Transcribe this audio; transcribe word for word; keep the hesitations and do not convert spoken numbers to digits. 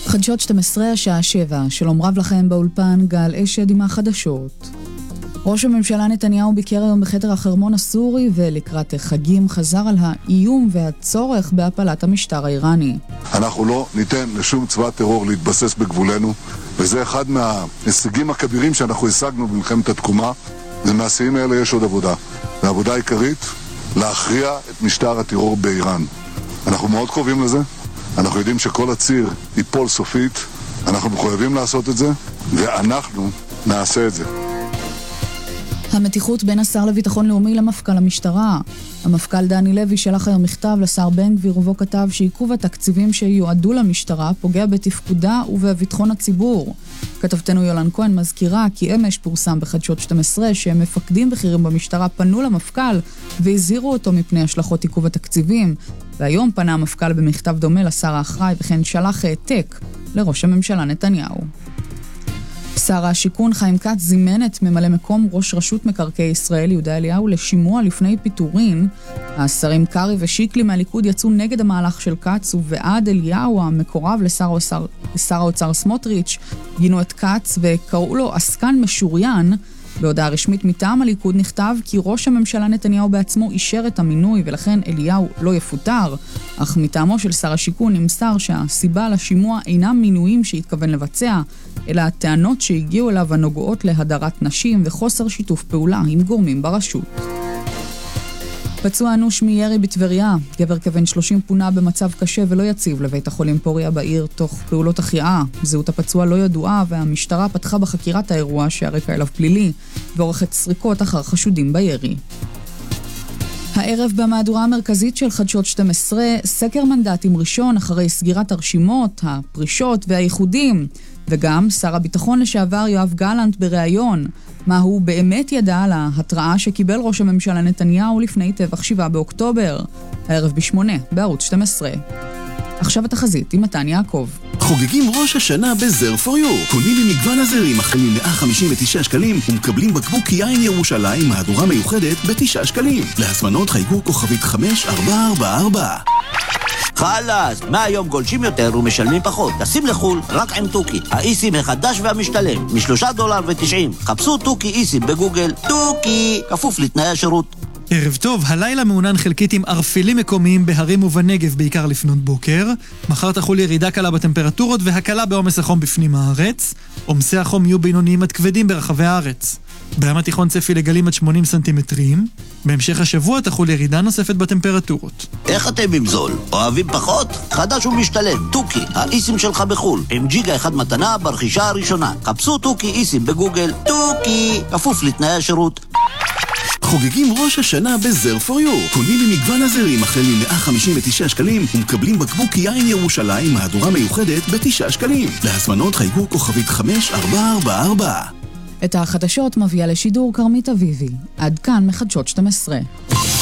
חדשות שתים עשרה השעה שבע, שלום רב לכם באולפן, גל אשד עם החדשות. ראש הממשלה נתניהו ביקר היום בחדר החרמון הסורי, ולקראת חגים חזר על האיום והצורך בהפלת המשטר האיראני. אנחנו לא ניתן לשום צבא טרור להתבסס בגבולנו, וזה אחד מההישגים הכבירים שאנחנו השגנו במלחמת התקומה. ומהשיאים האלה יש עוד עבודה. והעבודה העיקרית, להכריע את משטר הטרור באיראן. אנחנו מאוד קרובים לזה. אנחנו יודעים שכל הציר ייפול סופית. אנחנו מחויבים לעשות את זה, ואנחנו נעשה את זה. המתיחות בין השר לביטחון לאומי למפכ"ל המשטרה. המפכ"ל דני לוי שלח היום מכתב לשר בן גביר ובו כתב שעיכוב התקציבים שיועדו למשטרה פוגע בתפקודה ובביטחון הציבור. כתבתנו יולן כהן מזכירה כי אמש פורסם בחדשות שתים עשרה שמפקדים בכירים במשטרה פנו למפכ"ל והזהירו אותו מפני השלכות עיכוב התקציבים. והיום פנה המפכ"ל במכתב דומה לשר האחראי וכן שלח העתק לראש הממשלה נתניהו. שר השיכון חיים כץ זימן את ממלא מקום ראש רשות מקרקעי ישראל יהודה אליהו לשימוע לפני פיטורין. השרים קרי ושיקלי מהליכוד יצאו נגד המהלך של כץ ובעד אליהו המקורב לשר האוצר, לשר האוצר סמוטריץ', גינו את כץ וקראו לו עסקן משוריין. בהודעה רשמית מטעם הליכוד נכתב כי ראש הממשלה נתניהו בעצמו אישר את המינוי ולכן אליהו לא יפוטר, אך מטעמו של שר השיכון נמסר שהסיבה לשימוע אינם מינויים שהתכוון לבצע, אלא הטענות שהגיעו אליו הנוגעות להדרת נשים וחוסר שיתוף פעולה עם גורמים ברשות. פצוע אנוש מירי בטבריה, גבר כבן שלושים פונה במצב קשה ולא יציב לבית החולים פוריה בעיר תוך פעולות החייאה. זהות הפצוע לא ידועה והמשטרה פתחה בחקירת האירוע שהרקע אליו פלילי ועורכת סריקות אחר חשודים בירי. הערב במהדורה המרכזית של חדשות שתים עשרה, סקר מנדטים ראשון אחרי סגירת הרשימות, הפרישות והייחודים, וגם שר הביטחון לשעבר יואב גלנט בריאיון. מה הוא באמת ידע על ההתראה שקיבל ראש הממשלה נתניהו לפני טבח שבעה באוקטובר. הערב בשמונה, בערוץ שתים עשרה. עכשיו התחזית עם מתן יעקב. חוגגים ראש השנה בזר פור יו. קונים ממגוון הזרים החל מ-מאה חמישים ותשעה שקלים ומקבלים בקבוק יין ירושלים מהדורה מיוחדת ב-תשעה שקלים. להזמנות חייגו כוכבית חמש ארבע ארבע ארבע. חלאס, מהיום גולשים יותר ומשלמים פחות. תשים לחול רק עם טוקי, האיסים החדש והמשתלם, משלושה דולר ותשעים. חפשו טוקי איסים בגוגל, טוקי, כפוף לתנאי השירות. ערב טוב, הלילה מעונן חלקית עם ערפילים מקומיים בהרים ובנגב בעיקר לפנות בוקר. מחר תחול ירידה קלה בטמפרטורות והקלה בעומס החום בפנים הארץ. עומסי החום יהיו בינוניים עד כבדים ברחבי הארץ. בים התיכון צפי לגלים עד שמונים סנטימטרים. בהמשך השבוע תחול ירידה נוספת בטמפרטורות. איך אתם עם זול? אוהבים פחות? חדש ומשתלם, טוקי, האיסים שלך בחול. עם ג'יגה אחד מתנה ברכישה הראשונה. חפשו טוקי איסים בגוגל, טוקי, כפוף לתנאי השירות. חוגגים ראש השנה בזר פור יו. קונים ממגוון הזרים החל מ-מאה חמישים ותשעה שקלים ומקבלים בקבוק יין ירושלים מהדורה מיוחדת ב-תשעה שקלים. להזמנות חייגו כוכבית חמש ארבע ארבע ארבע. את החדשות מביאה לשידור קרמית אביבי. עד כאן מחדשות שתים עשרה.